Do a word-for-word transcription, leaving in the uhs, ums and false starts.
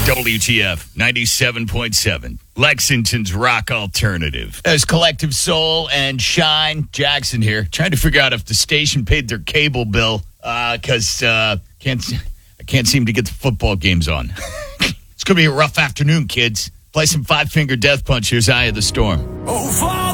W T F ninety-seven point seven, Lexington's rock alternative. As Collective Soul and Shine, Jackson here, trying to figure out if the station paid their cable bill because uh, uh, can't I can't seem to get the football games on. It's going to be a rough afternoon, kids. Play some Five Finger Death Punch. Here's Eye of the Storm. Oh, Father!